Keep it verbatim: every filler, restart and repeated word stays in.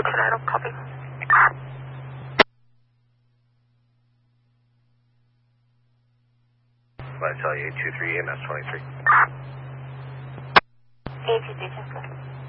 Idle, copy. I tell you, eight two three E M S twenty-three. eight two three,